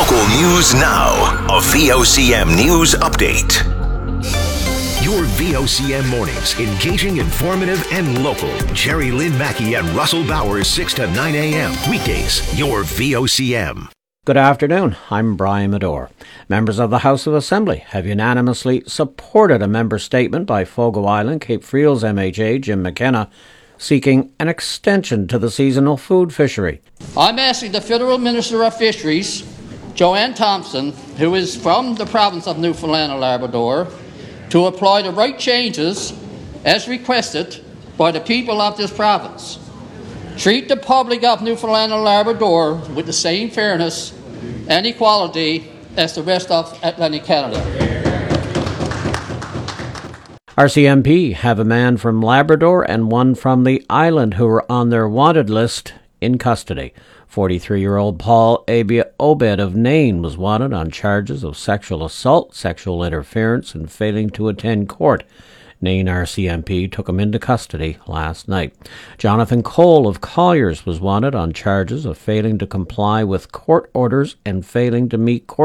Local news now. A VOCM news update. Your VOCM mornings, engaging, informative, and local. Jerry Lynn Mackey and Russell Bowers, 6 to 9 a.m. Weekdays, your VOCM. Good afternoon. I'm Brian Medore. Members of the House of Assembly have unanimously supported a member statement by Fogo Island Cape Friels MHA Jim McKenna seeking an extension to the seasonal food fishery. I'm asking the Federal Minister of Fisheries, Joanne Thompson, who is from the province of Newfoundland and Labrador, to apply the right changes as requested by the people of this province. Treat the public of Newfoundland and Labrador with the same fairness and equality as the rest of Atlantic Canada. RCMP have a man from Labrador and one from the island who are on their wanted list in custody. 43-year-old Paul Abia Obed of Nain was wanted on charges of sexual assault, sexual interference, and failing to attend court. Nain RCMP took him into custody last night. Jonathan Cole of Colliers was wanted on charges of failing to comply with court orders and failing to meet court